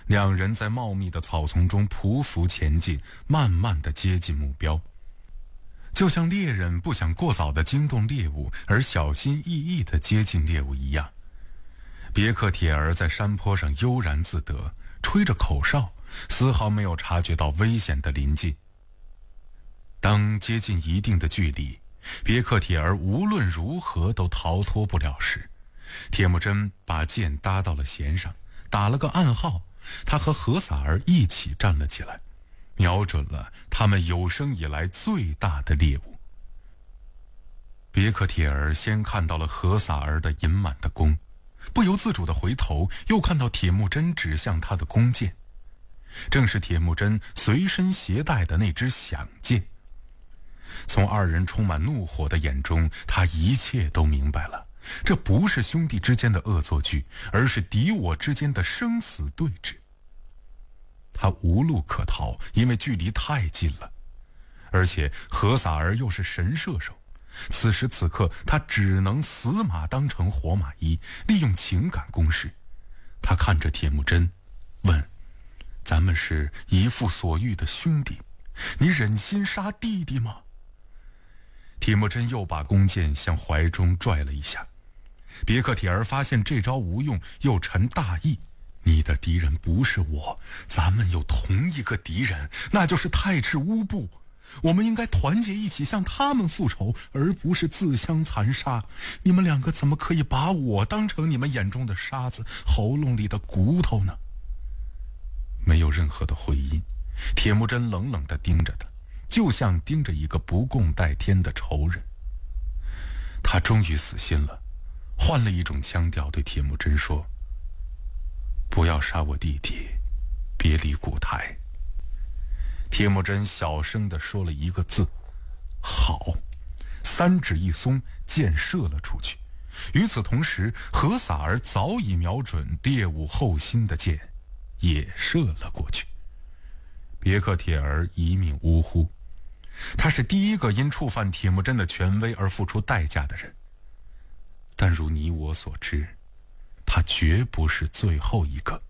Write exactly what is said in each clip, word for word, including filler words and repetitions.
两人在茂密的草丛中匍匐前进，慢慢地接近目标，就像猎人不想过早地惊动猎物而小心翼翼地接近猎物一样。别克铁儿在山坡上悠然自得，吹着口哨，丝毫没有察觉到危险的临近。当接近一定的距离，别克铁儿无论如何都逃脱不了时，铁木真把箭搭到了弦上，打了个暗号，他和何撒儿一起站了起来，瞄准了他们有生以来最大的猎物。别克铁儿先看到了何撒儿的银满的弓，不由自主地回头，又看到铁木真指向他的弓箭，正是铁木真随身携带的那支响箭。从二人充满怒火的眼中，他一切都明白了，这不是兄弟之间的恶作剧，而是敌我之间的生死对峙。他无路可逃，因为距离太近了，而且何撒儿又是神射手，此时此刻他只能死马当成活马医，利用情感攻势。他看着铁木真问：咱们是一父所育的兄弟，你忍心杀弟弟吗？铁木真又把弓箭向怀中拽了一下。别克铁儿发现这招无用，又陈大义：你的敌人不是我，咱们有同一个敌人，那就是太赤乌部。我们应该团结一起向他们复仇，而不是自相残杀。你们两个怎么可以把我当成你们眼中的沙子，喉咙里的骨头呢？没有任何的回音，铁木真冷冷地盯着他，就像盯着一个不共戴天的仇人。他终于死心了，换了一种腔调对铁木真说：不要杀我弟弟，别离古台。铁木真小声地说了一个字：好。三指一松，箭射了出去。与此同时，何撒儿早已瞄准猎物后心的箭也射了过去。别克铁儿一命呜呼，他是第一个因触犯铁木真的权威而付出代价的人，但如你我所知，他绝不是最后一个。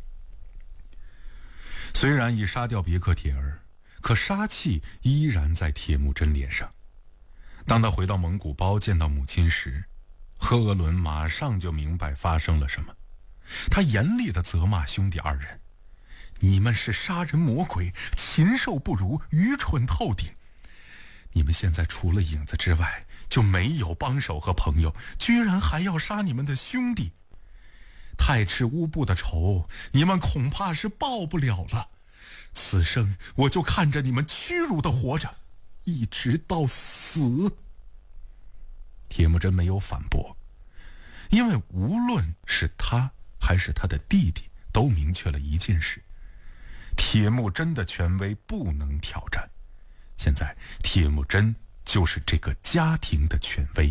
虽然已杀掉别克铁儿，可杀气依然在铁木真脸上。当他回到蒙古包见到母亲时，赫额伦马上就明白发生了什么。他严厉地责骂兄弟二人：你们是杀人魔鬼，禽兽不如，愚蠢透顶。你们现在除了影子之外就没有帮手和朋友，居然还要杀你们的兄弟。太赤乌部的仇，你们恐怕是报不了了。此生我就看着你们屈辱地活着，一直到死。铁木真没有反驳，因为无论是他还是他的弟弟，都明确了一件事：铁木真的权威不能挑战。现在铁木真就是这个家庭的权威。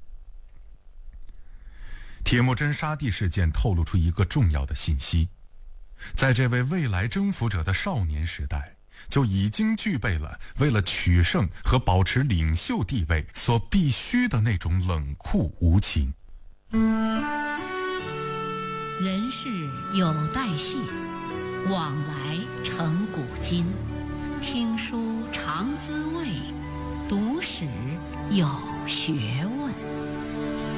铁木真杀弟事件透露出一个重要的信息：在这位未来征服者的少年时代，就已经具备了为了取胜和保持领袖地位所必须的那种冷酷无情。 人世有代谢，往来成古今。听书常滋味，读史有学问。